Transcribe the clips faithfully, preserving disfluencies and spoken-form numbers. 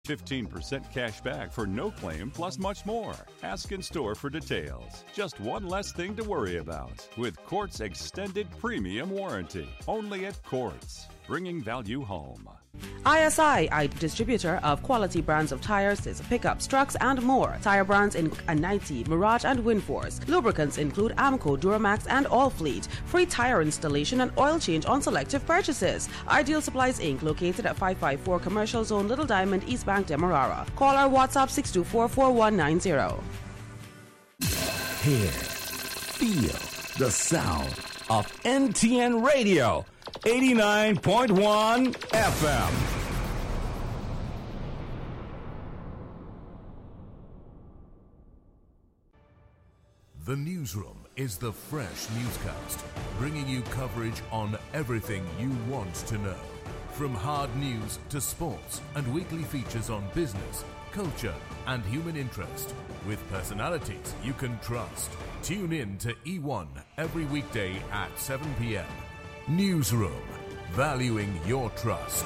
fifteen percent cash back for no claim plus much more. Ask in store for details. Just one less thing to worry about with Quartz Extended Premium Warranty. Only at Quartz, bringing value home. I S I, a distributor of quality brands of tires, pickups, trucks, and more. Tire brands in ninety, Mirage, and Winforce. Lubricants include Amco, Duramax, and Allfleet. Free tire installation and oil change on selective purchases. Ideal Supplies Incorporated, located at five five four Commercial Zone, Little Diamond, East Bank, Demerara. Call our WhatsApp six two four, four one nine zero. Hear, feel the sound of N T N Radio. eighty-nine point one F M. The Newsroom is the fresh newscast, bringing you coverage on everything you want to know. From hard news to sports and weekly features on business, culture, and human interest, with personalities you can trust. Tune in to E one every weekday at seven p.m. Newsroom, valuing your trust.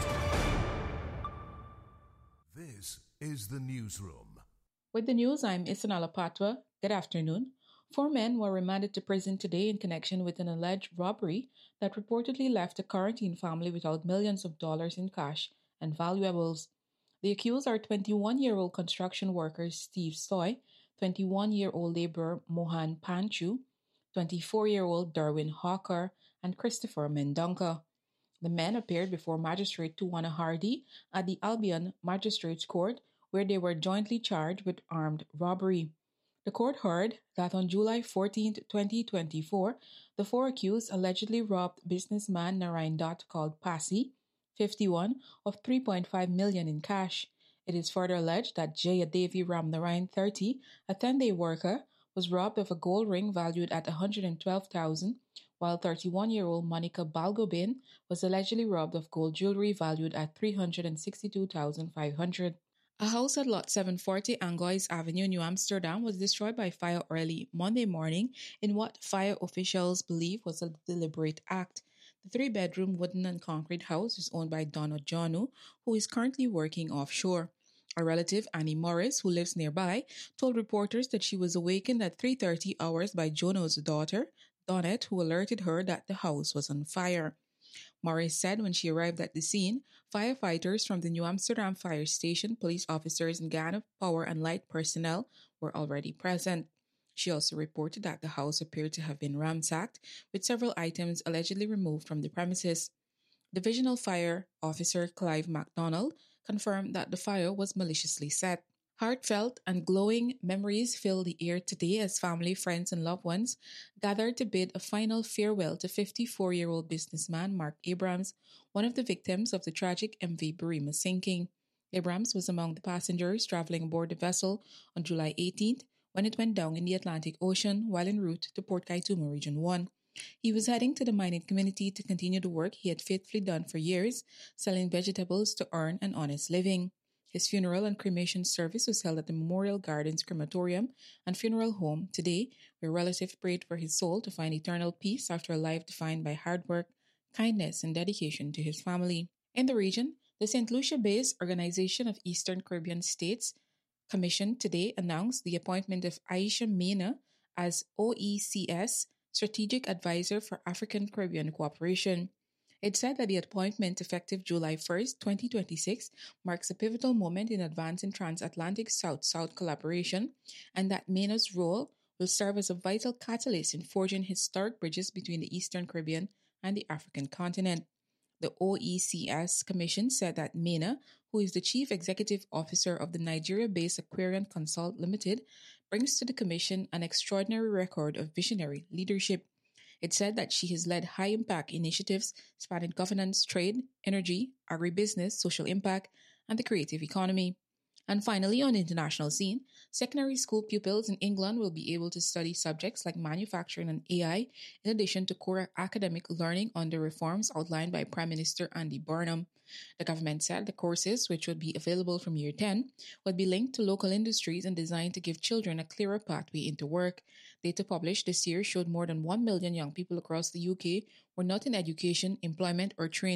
This is the Newsroom. With the news, I'm Isanala Patwa. Good afternoon. Four men were remanded to prison today in connection with an alleged robbery that reportedly left a quarantine family without millions of dollars in cash and valuables. The accused are twenty-one-year-old construction worker Steve Soy, twenty-one-year-old laborer Mohan Panchu, twenty-four-year-old Derwin Hawker, and Christopher Mendonca. The men appeared before Magistrate Tuwana Hardy at the Albion Magistrates Court, where they were jointly charged with armed robbery. The court heard that on July fourteenth, twenty twenty-four, the four accused allegedly robbed businessman Narayan Dutt, called Pasi, fifty-one, of three point five million dollars in cash. It is further alleged that Jayadevi Ramnarayan, thirty, a ten-day worker, was robbed of a gold ring valued at one hundred twelve thousand dollars, while thirty-one-year-old Monica Balgobin was allegedly robbed of gold jewelry valued at three hundred sixty-two thousand five hundred dollars. A house at Lot seven forty Angois Avenue, New Amsterdam, was destroyed by fire early Monday morning in what fire officials believe was a deliberate act. The three-bedroom wooden and concrete house is owned by Donna Jonu, who is currently working offshore. A relative, Annie Morris, who lives nearby, told reporters that she was awakened at three thirty hours by Jono's daughter, Donette, who alerted her that the house was on fire. Morris said when she arrived at the scene, firefighters from the New Amsterdam Fire Station, police officers, and Ghana Power and Light personnel were already present. She also reported that the house appeared to have been ransacked, with several items allegedly removed from the premises. Divisional Fire Officer Clive MacDonald confirmed that the fire was maliciously set. Heartfelt and glowing memories fill the air today as family, friends, and loved ones gathered to bid a final farewell to fifty-four-year-old businessman Mark Abrams, one of the victims of the tragic M V Burima sinking. Abrams was among the passengers traveling aboard the vessel on July eighteenth when it went down in the Atlantic Ocean while en route to Port Kaituma Region one. He was heading to the mining community to continue the work he had faithfully done for years, selling vegetables to earn an honest living. His funeral and cremation service was held at the Memorial Gardens Crematorium and Funeral Home today, where relatives prayed for his soul to find eternal peace after a life defined by hard work, kindness, and dedication to his family. In the region, the Saint Lucia-based Organization of Eastern Caribbean States Commission today announced the appointment of Aisha Mena as O E C S Strategic Advisor for African Caribbean Cooperation. It said that the appointment, effective July first, twenty twenty-six, marks a pivotal moment in advancing transatlantic South-South collaboration, and that Mena's role will serve as a vital catalyst in forging historic bridges between the Eastern Caribbean and the African continent. The O E C S Commission said that Mena, who is the Chief Executive Officer of the Nigeria-based Aquarian Consult Limited, brings to the Commission an extraordinary record of visionary leadership. It said that she has led high-impact initiatives spanning governance, trade, energy, agribusiness, social impact, and the creative economy. And finally, on the international scene, secondary school pupils in England will be able to study subjects like manufacturing and A I, in addition to core academic learning under reforms outlined by Prime Minister Andy Burnham. The government said the courses, which would be available from year ten, would be linked to local industries and designed to give children a clearer pathway into work. Data published this year showed more than one million young people across the U K were not in education, employment, or training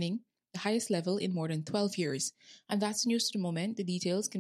the highest level in more than twelve years. And that's news to the moment. The details can